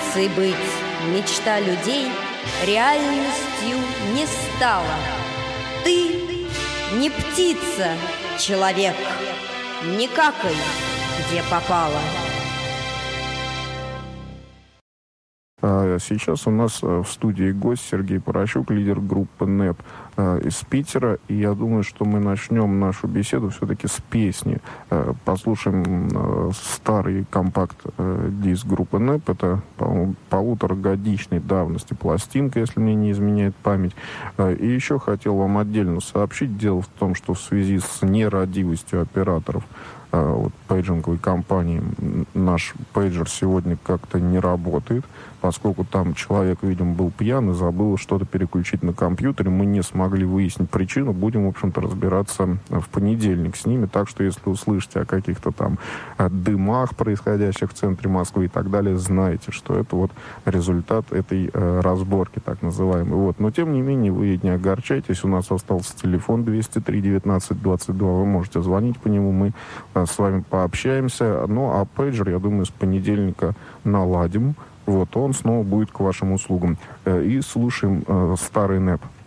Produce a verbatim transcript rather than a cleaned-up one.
птицей быть мечта людей реальностью не стала. Ты не птица, человек, не какай, где попало. Сейчас у нас в студии гость Сергей Порощук, лидер группы НЭП из Питера. И я думаю, что мы начнем нашу беседу все-таки с песни. Послушаем старый компакт-диск группы НЭП. Это, по-моему, полуторагодичной давности пластинка, если мне не изменяет память. И еще хотел вам отдельно сообщить. Дело в том, что в связи с нерадивостью операторов вот, пейджинговой компании наш пейджер сегодня как-то не работает, поскольку там человек, видимо, был пьян и забыл что-то переключить на компьютере. Мы не смогли выяснить причину. Будем, в общем-то, разбираться в понедельник с ними. Так что, если услышите о каких-то там дымах, происходящих в центре Москвы и так далее, знаете, что это вот результат этой э, разборки, так называемой. Вот. Но, тем не менее, вы не огорчайтесь. У нас остался телефон двести три девятнадцать двадцать два. Вы можете звонить по нему. Мы с вами пообщаемся. Ну, а пейджер, я думаю, с понедельника наладим. Вот, он снова будет к вашим услугам. И слушаем э, старый НЭП.